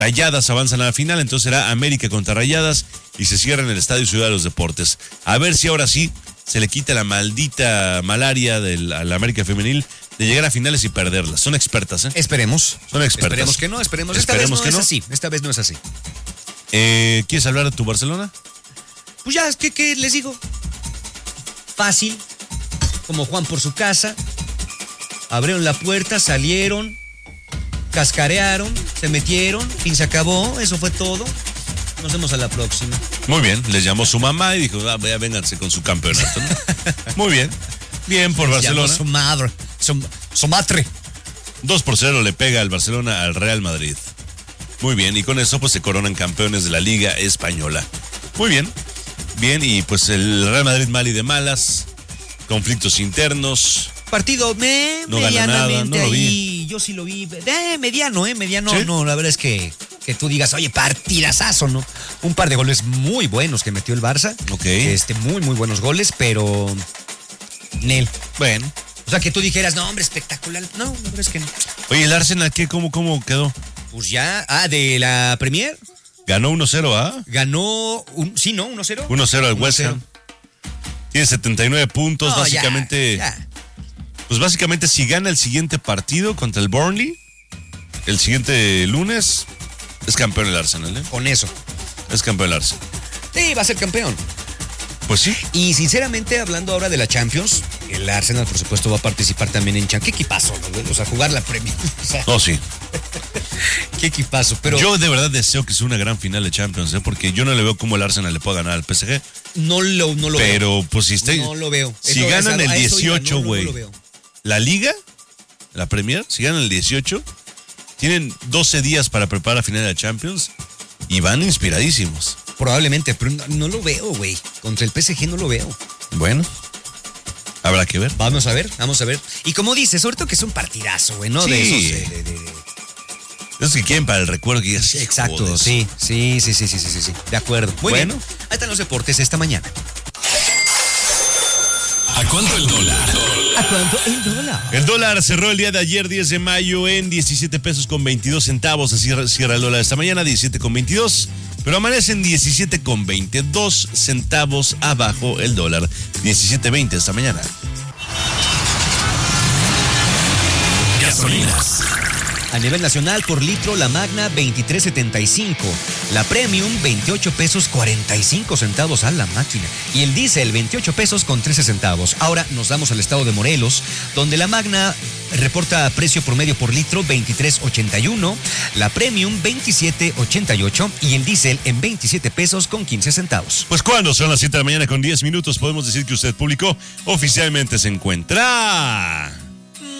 Rayadas avanzan a la final, entonces será América contra Rayadas y se cierra en el Estadio Ciudad de los Deportes. A ver si ahora sí se le quita la maldita malaria a la América femenil de llegar a finales y perderlas. Son expertas, ¿eh? Esperemos. Son expertas. Esperemos que no, esperemos. Esta vez no es así. Esta vez no es así. ¿Quieres hablar de tu Barcelona? Pues ya, ¿qué les digo? Fácil, como Juan por su casa. Abrieron la puerta, salieron, cascarearon, se metieron, fin se acabó, eso fue todo. Nos vemos a la próxima. Muy bien, les llamó su mamá y dijo, vénganse con su campeonato, ¿no? Muy bien, bien por Barcelona. Llamó su madre, su matre. 2-0 le pega el Barcelona al Real Madrid. Muy bien, y con eso pues se coronan campeones de la Liga Española. Muy bien, bien, y pues el Real Madrid mal y de malas, conflictos internos. Partido no medianamente gana nada, no lo vi. ahí, yo sí lo vi, mediano, ¿Sí? No, la verdad es que tú digas, oye, partidazazo, ¿no? Un par de goles muy buenos que metió el Barça. Ok. Muy, muy buenos goles, pero Nel. Bueno. O sea, que tú dijeras, no, hombre, espectacular. No, la verdad es que no. Oye, ¿el Arsenal qué? ¿Cómo quedó? Pues ya, de la Premier. Ganó 1-0, ¿ah? Ganó, 1-0. 1-0 al West Ham. Tiene 79 puntos, No, básicamente. ya. Pues básicamente si gana el siguiente partido contra el Burnley, el siguiente lunes, es campeón el Arsenal, ¿eh? Con eso. Es campeón el Arsenal. Sí, va a ser campeón. Pues sí. Y sinceramente, hablando ahora de la Champions, el Arsenal, por supuesto, va a participar también en Champions. ¿Qué equipazo, no? O sea, jugar la Premier. O sea, Oh, sí. qué equipazo, pero Yo de verdad deseo que sea una gran final de Champions, ¿eh? Porque yo no le veo cómo el Arsenal le pueda ganar al PSG. no lo veo. Pero pues si está... No lo veo. Si ganan el 18, güey. No lo veo. La Liga, la Premier, si ganan el 18, tienen 12 días para preparar la final de la Champions y van inspiradísimos. Probablemente, pero no lo veo, güey. Contra el PSG no lo veo. Bueno, habrá que ver. Vamos a ver. Y como dices, sobre todo que es un partidazo, güey, ¿no? Sí. De esos. Esos que quieren para el recuerdo que ya se... Exacto, joder. sí. De acuerdo. Muy Bueno. bien. Ahí están los deportes esta mañana. ¿A cuánto el dólar? ¿A cuánto el dólar? El dólar cerró el día de ayer, 10 de mayo, en 17 pesos con 22 centavos. Así cierra el dólar esta mañana, 17 con 22. Pero amanece en 17 con 22 centavos abajo el dólar. 17.20 esta mañana. Gasolinas. A nivel nacional, por litro, la Magna 23.75, la Premium 28 pesos 45 centavos a la máquina y el diésel 28 pesos con 13 centavos. Ahora nos vamos al estado de Morelos, donde la Magna reporta precio promedio por litro 23.81, la Premium 27.88 y el diésel en 27 pesos con 15 centavos. Pues cuando son las 7 de la mañana con 10 minutos, podemos decir que usted, público, oficialmente se encuentra...